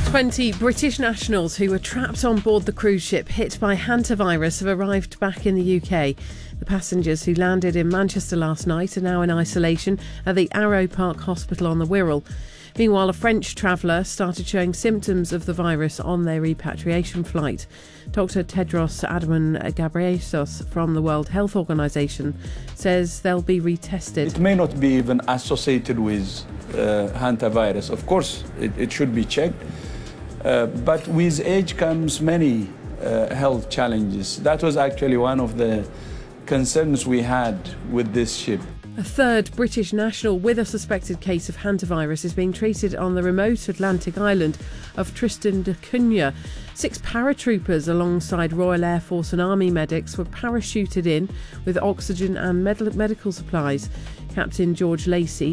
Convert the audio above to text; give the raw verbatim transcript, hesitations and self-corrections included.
twenty British nationals who were trapped on board the cruise ship hit by hantavirus have arrived back in the U K. The passengers who landed in Manchester last night are now in isolation at the Arrow Park Hospital on the Wirral. Meanwhile, a French traveller started showing symptoms of the virus on their repatriation flight. Doctor Tedros Adhanom Ghebreyesus from the World Health Organization says they'll be retested. It may not be even associated with uh, hantavirus. Of course, it, it should be checked. Uh, but with age comes many uh, health challenges. That was actually one of the concerns we had with this ship. A third British national with a suspected case of hantavirus is being treated on the remote Atlantic island of Tristan da Cunha. Six paratroopers alongside Royal Air Force and Army medics were parachuted in with oxygen and med- medical supplies. Captain George Lacey